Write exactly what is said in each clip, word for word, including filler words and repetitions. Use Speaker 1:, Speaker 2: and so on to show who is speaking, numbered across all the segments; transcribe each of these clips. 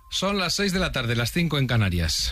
Speaker 1: Son las seis de la tarde, las cinco en Canarias.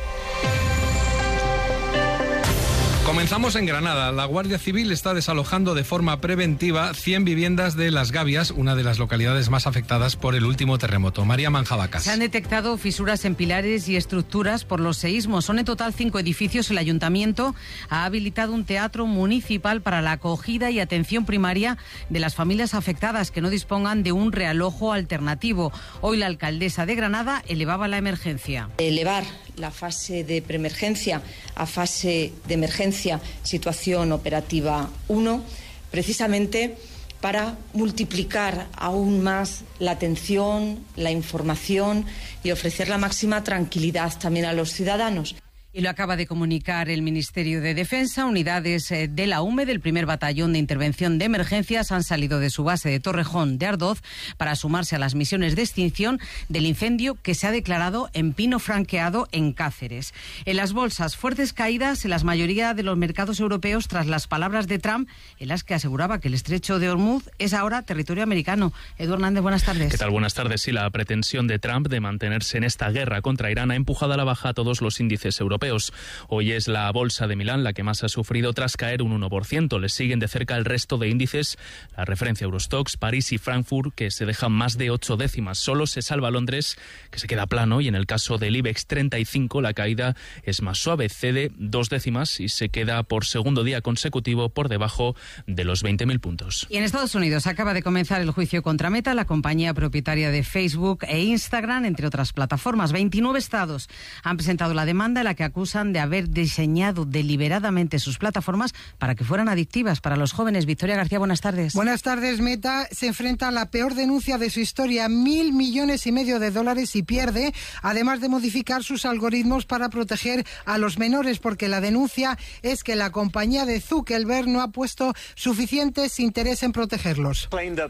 Speaker 1: Comenzamos en Granada. La Guardia Civil está desalojando de forma preventiva cien viviendas de Las Gavias, una de las localidades más afectadas por el último terremoto. María Manjabacas.
Speaker 2: Se han detectado fisuras en pilares y estructuras por los seísmos. Son en total cinco edificios. El Ayuntamiento ha habilitado un teatro municipal para la acogida y atención primaria de las familias afectadas que no dispongan de un realojo alternativo. Hoy la alcaldesa de Granada elevaba la emergencia.
Speaker 3: Elevar la fase de preemergencia a fase de emergencia, situación operativa uno, precisamente para multiplicar aún más la atención, la información y ofrecer la máxima tranquilidad también a los ciudadanos.
Speaker 2: Y lo acaba de comunicar el Ministerio de Defensa. Unidades de la U M E, del primer Batallón de Intervención de Emergencias, han salido de su base de Torrejón de Ardoz para sumarse a las misiones de extinción del incendio que se ha declarado en Pino Franqueado, en Cáceres. En las bolsas, fuertes caídas en la mayoría de los mercados europeos tras las palabras de Trump, en las que aseguraba que el estrecho de Hormuz es ahora territorio americano. Edu Hernández, buenas tardes.
Speaker 4: ¿Qué tal? Buenas tardes. Sí, la pretensión de Trump de mantenerse en esta guerra contra Irán ha empujado a la baja a todos los índices europeos. Hoy es la bolsa de Milán la que más ha sufrido tras caer un uno por ciento. Le siguen de cerca el resto de índices, la referencia Eurostoxx, París y Frankfurt, que se dejan más de ocho décimas. Solo se salva Londres, que se queda plano, y en el caso del IBEX treinta y cinco la caída es más suave, cede dos décimas y se queda por segundo día consecutivo por debajo de los veinte mil puntos.
Speaker 2: Y en Estados Unidos acaba de comenzar el juicio contra Meta, la compañía propietaria de Facebook e Instagram, entre otras plataformas. veintinueve estados han presentado la demanda en la que acusan de haber diseñado deliberadamente sus plataformas para que fueran adictivas para los jóvenes. Victoria García, buenas tardes.
Speaker 5: Buenas tardes. Meta se enfrenta a la peor denuncia de su historia, mil millones y medio de dólares, y pierde, además de modificar sus algoritmos para proteger a los menores, porque la denuncia es que la compañía de Zuckerberg no ha puesto suficientes interés en protegerlos.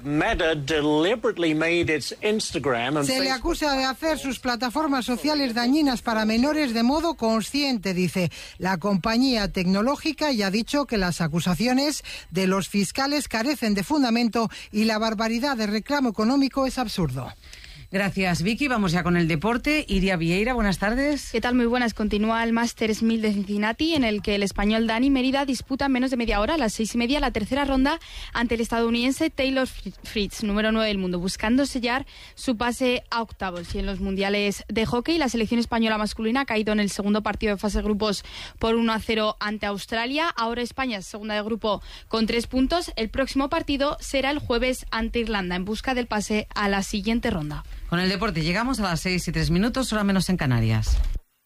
Speaker 5: Se le acusa de hacer sus plataformas sociales dañinas para menores de modo consciente, dice la compañía tecnológica, y ha dicho que las acusaciones de los fiscales carecen de fundamento y la barbaridad de reclamo económico es absurdo.
Speaker 2: Gracias, Vicky. Vamos ya con el deporte. Iria Vieira, buenas tardes.
Speaker 6: ¿Qué tal? Muy buenas. Continúa el Masters mil de Cincinnati, en el que el español Dani Mérida disputa en menos de media hora, a las seis y media, la tercera ronda ante el estadounidense Taylor Fritz, número nueve del mundo, buscando sellar su pase a octavos. Y en los mundiales de hockey, la selección española masculina ha caído en el segundo partido de fase de grupos por uno a cero ante Australia. Ahora España es segunda de grupo con tres puntos. El próximo partido será el jueves ante Irlanda, en busca del pase a la siguiente ronda.
Speaker 2: Con el deporte llegamos a las seis y tres minutos, hora menos en Canarias.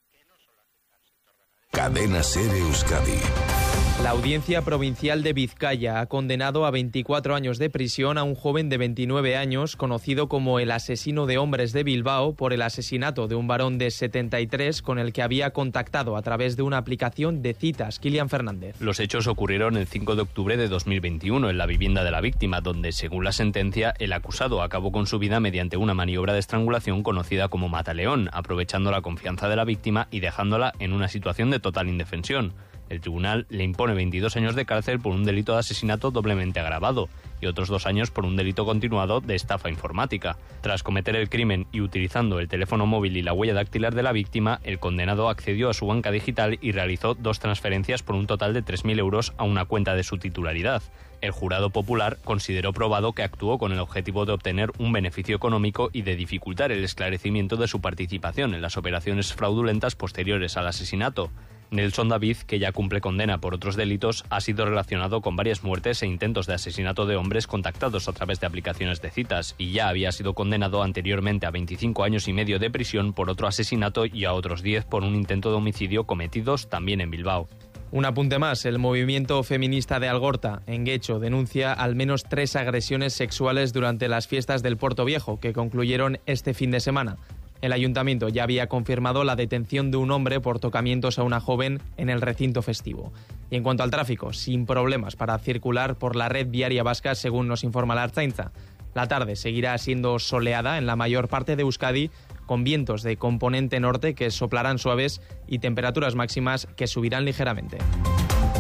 Speaker 7: Cadena SER Euskadi.
Speaker 8: La Audiencia Provincial de Vizcaya ha condenado a veinticuatro años de prisión a un joven de veintinueve años, conocido como el asesino de hombres de Bilbao, por el asesinato de un varón de setenta y tres con el que había contactado a través de una aplicación de citas. Kilian Fernández.
Speaker 9: Los hechos ocurrieron el cinco de octubre de dos mil veintiuno en la vivienda de la víctima, donde, según la sentencia, el acusado acabó con su vida mediante una maniobra de estrangulación conocida como mataleón, aprovechando la confianza de la víctima y dejándola en una situación de total indefensión. El tribunal le impone veintidós años de cárcel por un delito de asesinato doblemente agravado y otros dos años por un delito continuado de estafa informática. Tras cometer el crimen y utilizando el teléfono móvil y la huella dactilar de la víctima, el condenado accedió a su banca digital y realizó dos transferencias por un total de tres mil euros a una cuenta de su titularidad. El jurado popular consideró probado que actuó con el objetivo de obtener un beneficio económico y de dificultar el esclarecimiento de su participación en las operaciones fraudulentas posteriores al asesinato. Nelson David, que ya cumple condena por otros delitos, ha sido relacionado con varias muertes e intentos de asesinato de hombres contactados a través de aplicaciones de citas, y ya había sido condenado anteriormente a veinticinco años y medio de prisión por otro asesinato y a otros diez por un intento de homicidio cometidos también en Bilbao.
Speaker 8: Un apunte más, el movimiento feminista de Algorta, en Guecho, denuncia al menos tres agresiones sexuales durante las fiestas del Puerto Viejo, que concluyeron este fin de semana. El ayuntamiento ya había confirmado la detención de un hombre por tocamientos a una joven en el recinto festivo. Y en cuanto al tráfico, sin problemas para circular por la red viaria vasca, según nos informa la Ertzaintza. La tarde seguirá siendo soleada en la mayor parte de Euskadi, con vientos de componente norte que soplarán suaves y temperaturas máximas que subirán ligeramente.